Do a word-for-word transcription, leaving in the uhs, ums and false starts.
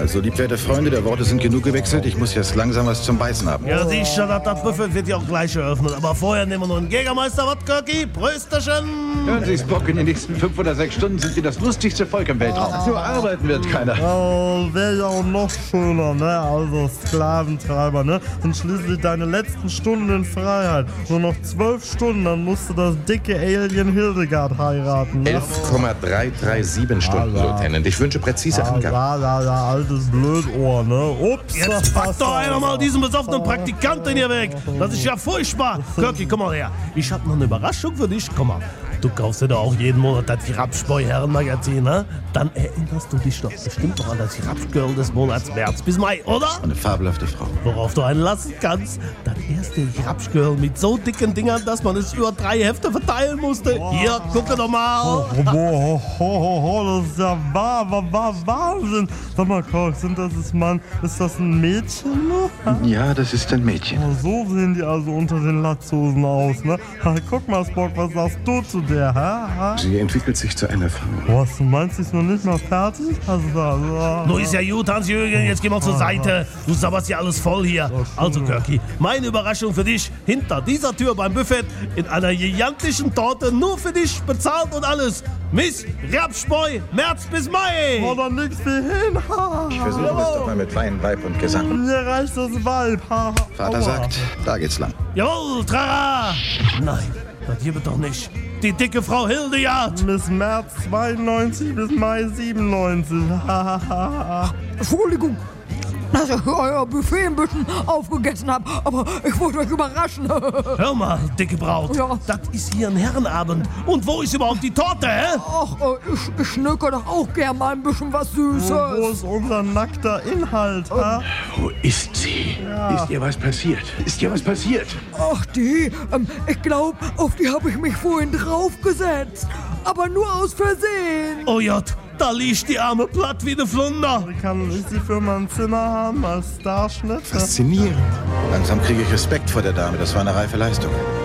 Also, liebwerte Freunde, der Worte sind genug gewechselt. Ich muss jetzt langsam was zum Beißen haben. Ja, sicher, das, das Buffet wird ja auch gleich eröffnet. Aber vorher nehmen wir noch einen Jägermeister, was, Kirky? Prösterchen! Hören Sie, Spock, in den nächsten fünf oder sechs Stunden sind wir das lustigste Volk im Weltraum. Nur arbeiten wird keiner. Oh, wäre ja auch noch schöner, ne? Also Sklaventreiber, ne? Und schließlich deine letzten Stunden in Freiheit. Nur noch zwölf Stunden, dann musst du das dicke Alien Hildegard heiraten, ne? elf Komma drei drei sieben Stunden, Ah, ja. Lieutenant. Ich wünsche präzise Ah, Angaben. ja, ja, ja, altes Blödohr, ne? Ups. Jetzt pack doch einer mal diesen besoffenen Praktikanten hier weg. Das ist ja furchtbar. Kirky, komm mal her. Ich hab noch eine Überraschung für dich. Komm mal. Du kaufst dir doch auch jeden Monat das Rapspoi-Herrenmagazin, ne? Dann erinnerst du dich doch bestimmt noch an das Rapsgirl des Monats März bis Mai, oder? Eine fabelhafte Frau. Worauf du einen lassen kannst. Das erste Rapsgirl mit so dicken Dingern, dass man es über drei Hefte verteilen musste. Hier, gucke doch mal. Oh, boah, ho, ho, ho, das ist ja wahr, wahr, wahr, Wahnsinn. Sag mal, Koch, sind das ist Mann, ist das ein Mädchen noch? Ja, das ist ein Mädchen. Oh, so sehen die also unter den Latzhosen aus, ne? Ha, guck mal, Spock, was sagst du zu der, ha? ha? Sie entwickelt sich zu einer Frau. Was, du meinst, sie ist noch nicht mal fertig? Also, also, Nur ist ja gut, Hans-Jürgen, jetzt geh mal zur Seite. Du sabberst ja alles voll hier. Also, Kirky, meine Überraschung für dich. Hinter dieser Tür beim Buffet in einer gigantischen Torte nur für dich bezahlt und alles. Miss Rapspoi, März bis Mai. oh, dann nix wie hin, ha? Ich versuche es doch mal mit Wein, Weib und Gesang. Mir reicht das Weib, ha? ha. Vater Aua. sagt, da geht's lang. Jawohl, Trara. Nein, das hier wird doch nicht. Die dicke Frau Hildegard. Bis März zweiundneunzig bis Mai siebenundneunzig. Ha, ha, ha, ha. Entschuldigung, dass ich euer Buffet ein bisschen aufgegessen habe, aber ich wollte euch überraschen. Hör mal, dicke Braut. Ja. Das ist hier ein Herrenabend. Und wo ist überhaupt die Torte, hä? Ach, äh, ich, ich schnicke doch auch gern mal ein bisschen was Süßes. Wo ist unser nackter Inhalt, ha? Wo ist sie? Ist ihr was passiert? Ist ihr was passiert? Ach, die, ähm, ich glaube, auf die habe ich mich vorhin draufgesetzt. Aber nur aus Versehen. Oh Jott, da liegt die arme platt wie ne Flunder. Kann ich sie für mein Zimmer haben als Starschnitt? Faszinierend. Langsam kriege ich Respekt vor der Dame. Das war eine reife Leistung.